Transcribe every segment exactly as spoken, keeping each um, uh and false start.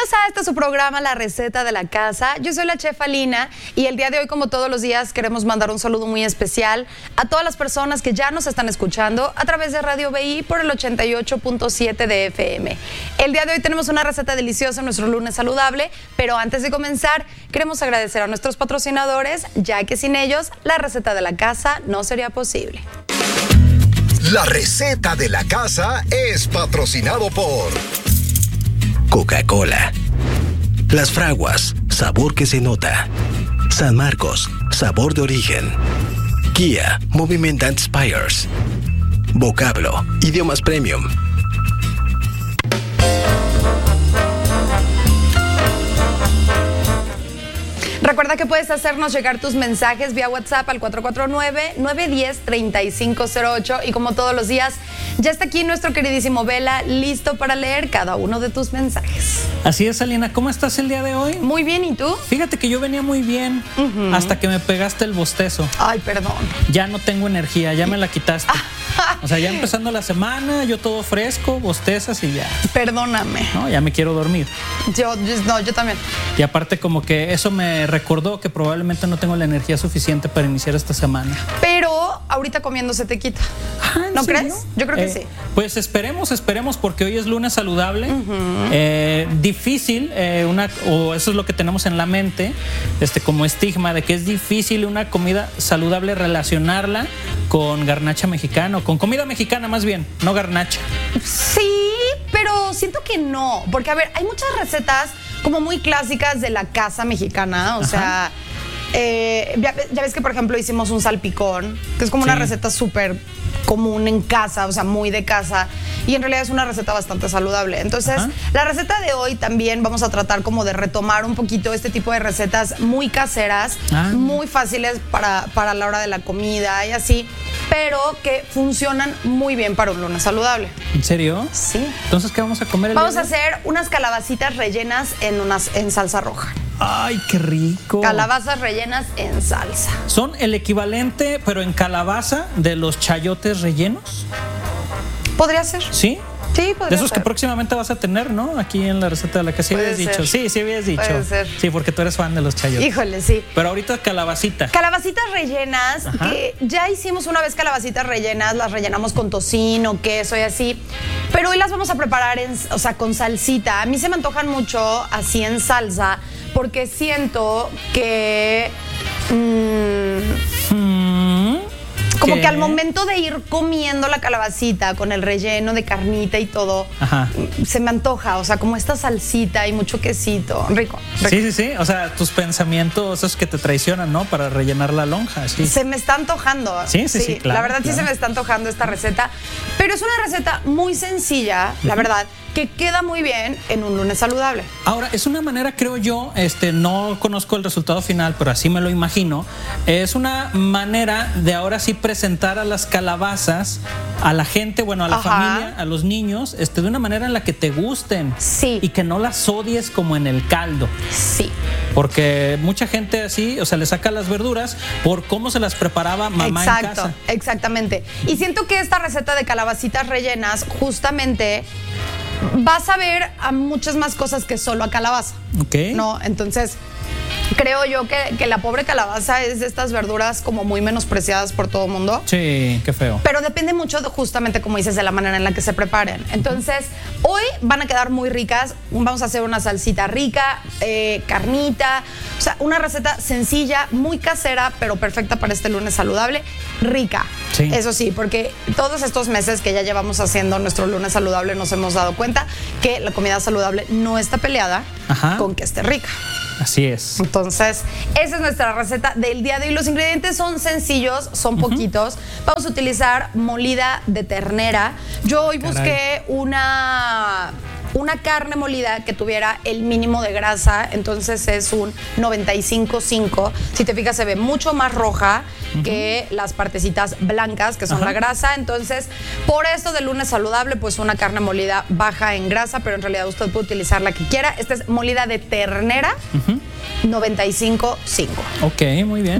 Bienvenidos a este su programa, La Receta de la Casa. Yo soy la chef Alina y el día de hoy, como todos los días, queremos mandar un saludo muy especial a todas las personas que ya nos están escuchando a través de Radio B I por el ochenta y ocho punto siete de F M. El día de hoy tenemos una receta deliciosa en nuestro lunes saludable, pero antes de comenzar, queremos agradecer a nuestros patrocinadores, ya que sin ellos, La Receta de la Casa no sería posible. La Receta de la Casa es patrocinado por Coca-Cola, Las Fraguas, sabor que se nota. San Marcos, sabor de origen. Kia, Movement that Inspires. Vocablo, idiomas premium. Recuerda que puedes hacernos llegar tus mensajes vía WhatsApp al cuatro cuatro nueve, nueve uno cero, tres cinco cero ocho y como todos los días, ya está aquí nuestro queridísimo Vela, listo para leer cada uno de tus mensajes. Así es, Alina. ¿Cómo estás el día de hoy? Muy bien, ¿y tú? Fíjate que yo venía muy bien uh-huh. hasta que me pegaste el bostezo. Ay, perdón. Ya no tengo energía, ya me la quitaste. O sea, ya empezando la semana, yo todo fresco, bostezas y ya. Perdóname. No, ya me quiero dormir. Yo, yo, no, yo también. Y aparte como que eso me recordó que probablemente no tengo la energía suficiente para iniciar esta semana. Pero ahorita comiendo se te quita. Ah, ¿No serio? crees? Yo creo que eh, sí. Pues esperemos, esperemos, porque hoy es lunes saludable. Uh-huh. eh, difícil, eh, una, o eso es lo que tenemos en la mente, este, como estigma de que es difícil una comida saludable relacionarla con garnacha mexicana, con comida mexicana más bien, no garnacha. Sí, pero siento que no, porque a ver, hay muchas recetas como muy clásicas de la casa mexicana, o Ajá. sea, eh, ya, ya ves que por ejemplo hicimos un salpicón, que es como sí. una receta súper común en casa, o sea, muy de casa, y en realidad es una receta bastante saludable. Entonces, Ajá. la receta de hoy también vamos a tratar como de retomar un poquito este tipo de recetas muy caseras, ah. muy fáciles para, para la hora de la comida y así, pero que funcionan muy bien para un lunes saludable. ¿En serio? Sí. Entonces, ¿qué vamos a comer el Vamos día? a hacer unas calabacitas rellenas en, unas, en salsa roja. ¡Ay, qué rico! Calabazas rellenas en salsa. ¿Son el equivalente, pero en calabaza, de los chayotes rellenos? ¿Podría ser? ¿Sí? Sí, podría De esos ser. que próximamente vas a tener, ¿no? Aquí en la receta de la que sí habías dicho. Sí, sí habías dicho. Puede ser. Sí, porque tú eres fan de los chayotes. Híjole, sí. Pero ahorita calabacita. Calabacitas rellenas, Ajá. que ya hicimos una vez calabacitas rellenas, las rellenamos con tocino, queso y así. Pero hoy las vamos a preparar en, o sea, con salsita. A mí se me antojan mucho así en salsa, porque siento que mmm, mm, como ¿qué? que al momento de ir comiendo la calabacita con el relleno de carnita y todo, Ajá. se me antoja, o sea, como esta salsita y mucho quesito, rico, rico. Sí, sí, sí, o sea, tus pensamientos esos que te traicionan, ¿no? Para rellenar la lonja, sí. Se me está antojando. Sí, sí, sí, sí claro. La verdad claro. sí se me está antojando esta receta, pero es una receta muy sencilla, la verdad, que queda muy bien en un lunes saludable. Ahora, es una manera, creo yo, este, no conozco el resultado final, pero así me lo imagino, es una manera de ahora sí presentar a las calabazas a la gente, bueno, a la Ajá. familia, a los niños, este, de una manera en la que te gusten. Sí. Y que no las odies como en el caldo. Sí. Porque mucha gente así, o sea, le saca las verduras por cómo se las preparaba mamá Exacto, en casa. Exactamente. Y siento que esta receta de calabacitas rellenas, justamente, vas a ver a muchas más cosas que solo a calabaza. Ok. ¿No? Entonces, creo yo que, que la pobre calabaza es de estas verduras como muy menospreciadas por todo el mundo. Sí, qué feo. Pero depende mucho, de, justamente como dices, de la manera en la que se preparen. Entonces, hoy van a quedar muy ricas. Vamos a hacer una salsita rica, eh, carnita. O sea, una receta sencilla, muy casera, pero perfecta para este lunes saludable. Rica. Sí. Eso sí, porque todos estos meses que ya llevamos haciendo nuestro lunes saludable nos hemos dado cuenta que la comida saludable no está peleada Ajá. con que esté rica. Así es. Entonces, esa es nuestra receta del día de hoy. Los ingredientes son sencillos, son uh-huh. poquitos. Vamos a utilizar molida de ternera. Yo hoy Caray. busqué una... una carne molida que tuviera el mínimo de grasa, entonces es un noventa y cinco punto cinco. Si te fijas, se ve mucho más roja uh-huh. que las partecitas blancas, que son uh-huh. la grasa. Entonces, por esto del lunes saludable, pues una carne molida baja en grasa, pero en realidad usted puede utilizar la que quiera. Esta es molida de ternera, uh-huh. noventa y cinco punto cinco. Ok, muy bien. Va.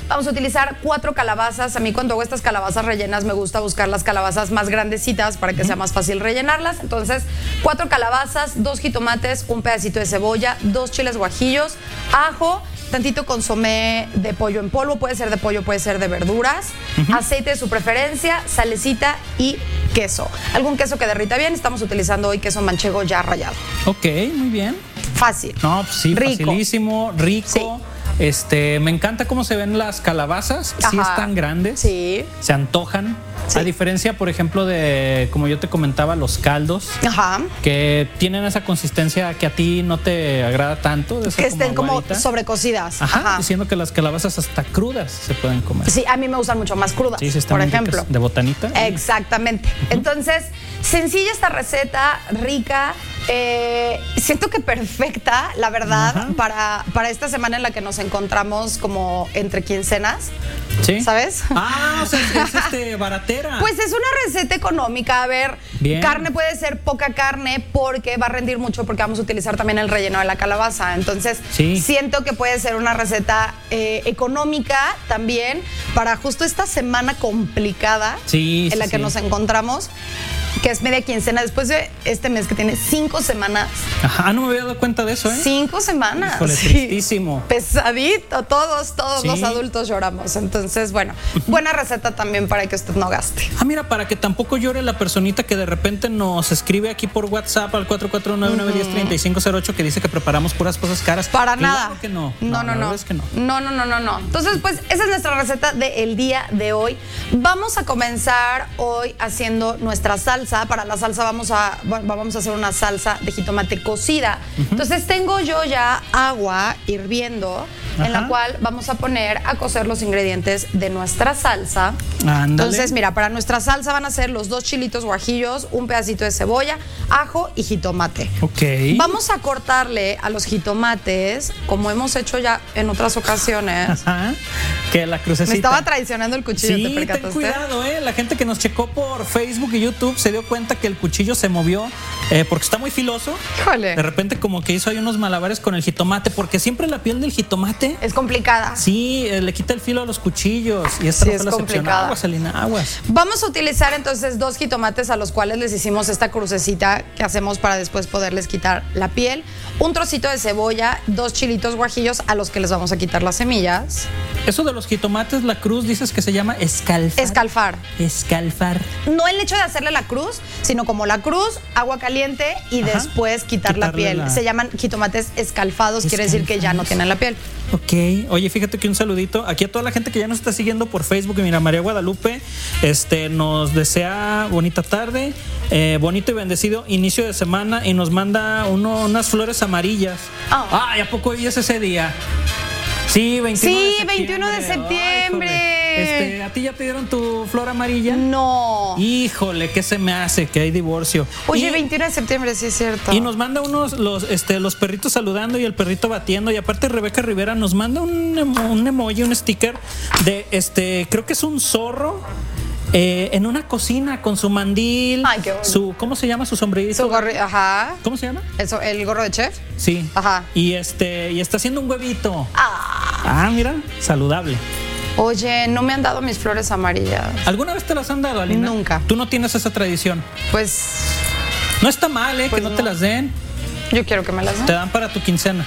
Vamos a utilizar cuatro calabazas. A mí cuando hago estas calabazas rellenas me gusta buscar las calabazas más grandecitas para que uh-huh. sea más fácil rellenarlas. Entonces, cuatro calabazas, dos jitomates, un pedacito de cebolla, dos chiles guajillos, ajo, tantito consomé de pollo en polvo, puede ser de pollo, puede ser de verduras, uh-huh. aceite de su preferencia, salecita y queso. Algún queso que derrita bien, estamos utilizando hoy queso manchego ya rallado. Ok, muy bien. Fácil. No, pues sí, rico. Facilísimo, rico. Sí. Este, me encanta cómo se ven las calabazas, Ajá. sí están grandes, sí. se antojan. Sí. A diferencia, por ejemplo, de, como yo te comentaba, los caldos, Ajá. que tienen esa consistencia que a ti no te agrada tanto. De que estén como, como sobrecocidas. Ajá, Ajá. Diciendo que las calabazas hasta crudas se pueden comer. Sí, a mí me gustan mucho más crudas, sí, sí están por ejemplo. Ricas, de botanita. Exactamente. Uh-huh. Entonces, sencilla esta receta, rica. Eh, siento que perfecta, la verdad, para, para esta semana en la que nos encontramos como entre quincenas. ¿Sí? ¿Sabes? Ah, o sea, es este, baratera. Pues es una receta económica. A ver, Bien. carne puede ser poca carne porque va a rendir mucho porque vamos a utilizar también el relleno de la calabaza. Entonces, sí. siento que puede ser una receta eh, económica también para justo esta semana complicada sí, en sí, la que sí. nos encontramos, que es media quincena, después de este mes que tiene cinco semanas. Ajá, no me había dado cuenta de eso, ¿eh? Cinco semanas. Híjole, sí. tristísimo. Pesadito, todos, todos sí. los adultos lloramos. Entonces, bueno, buena receta también para que usted no gaste. Ah, mira, para que tampoco llore la personita que de repente nos escribe aquí por WhatsApp al cuatro cuatro nueve nueve uno cero tres cinco cero ocho que dice que preparamos puras cosas caras. Para claro nada. que no. No, no, no. no. Es que no. No, no, no, no, no. Entonces, pues, esa es nuestra receta del día de hoy. Vamos a comenzar hoy haciendo nuestra salsa. Para la salsa vamos a, vamos a hacer una salsa de jitomate cocida. Uh-huh. Entonces tengo yo ya agua hirviendo, Ajá. en la cual vamos a poner a cocer los ingredientes de nuestra salsa. Ándale. Entonces, mira, para nuestra salsa van a ser los dos chilitos guajillos, un pedacito de cebolla, ajo y jitomate. Ok. Vamos a cortarle a los jitomates, como hemos hecho ya en otras ocasiones. Ajá. Que la crucecita. Me estaba traicionando el cuchillo, sí, ¿te percataste? Ten cuidado, eh. La gente que nos checó por Facebook y YouTube se dio cuenta que el cuchillo se movió eh, porque está muy filoso. Híjole. De repente como que hizo ahí unos malabares con el jitomate, porque siempre la piel del jitomate es complicada. Sí, eh, le quita el filo a los cuchillos y esta sí, no fue la excepción. Aguas, Alina, aguas. Vamos a utilizar entonces dos jitomates a los cuales les hicimos esta crucecita que hacemos para después poderles quitar la piel, un trocito de cebolla, dos chilitos guajillos a los que les vamos a quitar las semillas. Eso de los jitomates, la cruz, dices que se llama escalfar. Escalfar. Escalfar. No el hecho de hacerle la cruz, sino como la cruz, agua caliente y Ajá. después quitar Quitarle la piel. La... Se llaman jitomates escalfados, escalfados, quiere decir que ya no tienen la piel. Ok. Oye, fíjate que un saludito aquí a toda la gente que ya nos está siguiendo por Facebook. Mira, María Guadalupe este, nos desea bonita tarde, eh, bonito y bendecido inicio de semana y nos manda uno, unas flores amarillas. Oh. Ay, ¿a poco hoy es ese día? Sí, veintiuno sí, de septiembre. veintiuno de septiembre. Ay, este, ¿a ti ya te dieron tu flor amarilla? No. Híjole, ¿qué se me hace? Que hay divorcio. Oye, y, veintiuno de septiembre, sí es cierto. Y nos manda unos, los, este, los perritos saludando y el perrito batiendo. Y aparte Rebeca Rivera nos manda un, un emoji, un sticker de, este, creo que es un zorro. Eh, en una cocina con su mandil. Ay, qué bueno. Su, ¿cómo se llama su sombrerito? Su gorro, ajá. ¿Cómo se llama? Eso, ¿el gorro de chef? Sí. Ajá. Y este, y está haciendo un huevito. Ah. Ah, mira, saludable. Oye, no me han dado mis flores amarillas. ¿Alguna vez te las han dado, Alina? Nunca. ¿Tú no tienes esa tradición? Pues. No está mal, ¿eh? Pues que no, no te las den. Yo quiero que me las den. Te dan para tu quincena.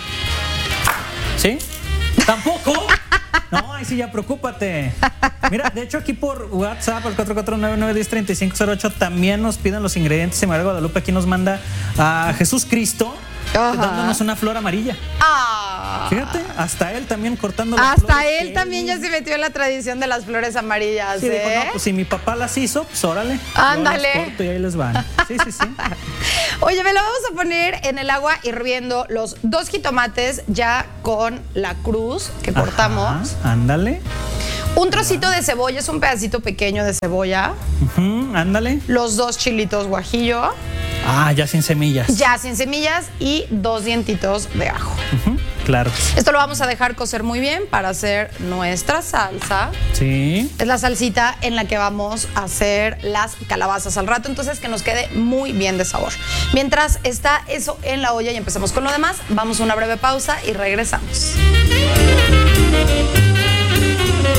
¿Sí? ¿Tampoco? No, ahí sí ya preocúpate. Mira, de hecho aquí por WhatsApp al cuatro cuatro nueve nueve uno cero tres cinco cero ocho también nos piden los ingredientes y María Guadalupe aquí nos manda a Jesús Cristo Ajá. dándonos una flor amarilla. Ah. Fíjate, hasta él también cortando las Hasta flores. él también ya se metió en la tradición de las flores amarillas. Sí, ¿eh? dijo, no, pues si mi papá las hizo, pues órale. Ándale. Yo las corto y ahí les van. Sí, sí, sí. Oye, me lo vamos a poner en el agua hirviendo los dos jitomates ya con la cruz que Ajá, cortamos. Ándale. Un trocito de cebolla, es un pedacito pequeño de cebolla. Uh-huh, ándale. Los dos chilitos guajillo. Ah, ya sin semillas. Ya sin semillas y dos dientitos de ajo. Uh-huh, claro. Esto lo vamos a dejar cocer muy bien para hacer nuestra salsa. Sí. Es la salsita en la que vamos a hacer las calabazas al rato, entonces que nos quede muy bien de sabor. Mientras está eso en la olla y empezamos con lo demás, vamos a una breve pausa y regresamos.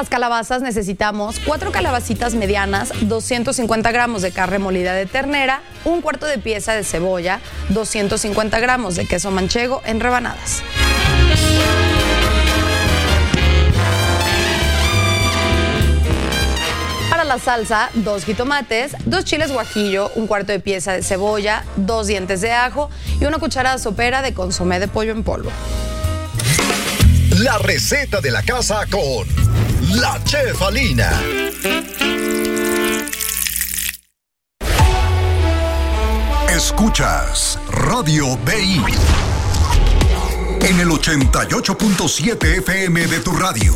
las calabazas necesitamos cuatro calabacitas medianas, doscientos cincuenta gramos de carne molida de ternera, un cuarto de pieza de cebolla, doscientos cincuenta gramos de queso manchego en rebanadas. Para la salsa, dos jitomates, dos chiles guajillo, un cuarto de pieza de cebolla, dos dientes de ajo y una cucharada sopera de consomé de pollo en polvo. La receta de la casa con la Chef Alina. Escuchas Radio B I en el ochenta y ocho punto siete F M de tu radio.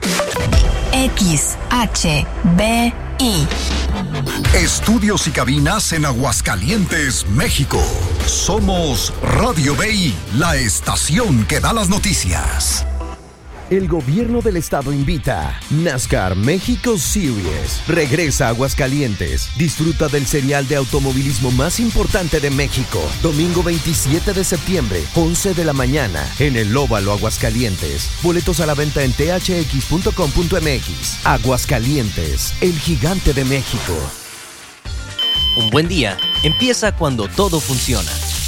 X H B I. Estudios y cabinas en Aguascalientes, México. Somos Radio B I, la estación que da las noticias. El gobierno del estado invita. NASCAR México Series regresa a Aguascalientes. Disfruta del serial de automovilismo más importante de México. Domingo veintisiete de septiembre, once de la mañana, en el Óvalo Aguascalientes. Boletos a la venta en t h x punto com punto m x. Aguascalientes, el gigante de México. Un buen día empieza cuando todo funciona.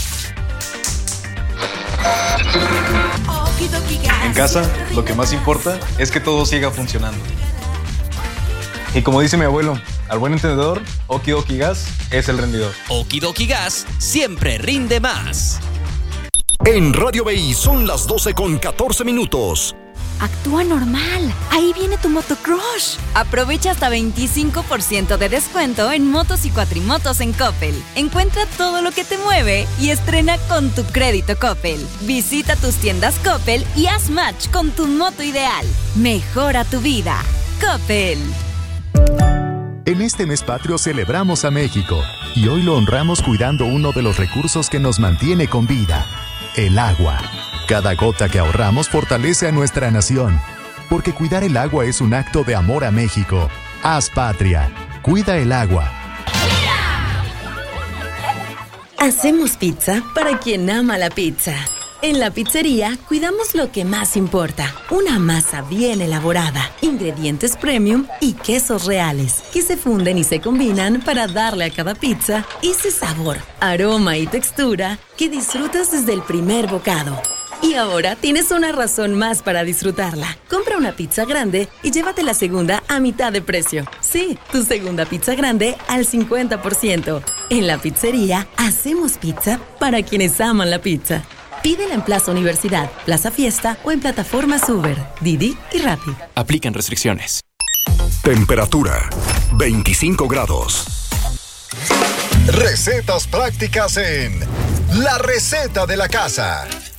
En casa, lo que más importa es que todo siga funcionando. Y como dice mi abuelo, al buen entendedor, Okidoki Gas es el rendidor. Okidoki Gas siempre rinde más. En Radio B I son las doce con catorce minutos. Actúa normal. Ahí viene tu motocrush. Aprovecha hasta veinticinco por ciento de descuento en motos y cuatrimotos en Coppel. Encuentra todo lo que te mueve y estrena con tu crédito Coppel. Visita tus tiendas Coppel y haz match con tu moto ideal. Mejora tu vida. Coppel. En este mes patrio celebramos a México y hoy lo honramos cuidando uno de los recursos que nos mantiene con vida: el agua. Cada gota que ahorramos fortalece a nuestra nación, porque cuidar el agua es un acto de amor a México. Haz patria. Cuida el agua. Hacemos pizza para quien ama la pizza. En la pizzería cuidamos lo que más importa: una masa bien elaborada, ingredientes premium y quesos reales, que se funden y se combinan para darle a cada pizza ese sabor, aroma y textura que disfrutas desde el primer bocado. Y ahora tienes una razón más para disfrutarla. Compra una pizza grande y llévate la segunda a mitad de precio. Sí, tu segunda pizza grande al cincuenta por ciento. En la pizzería hacemos pizza para quienes aman la pizza. Pídela en Plaza Universidad, Plaza Fiesta o en plataformas Uber, Didi y Rappi. Aplican restricciones. Temperatura veinticinco grados. Recetas prácticas en La Receta de la Casa.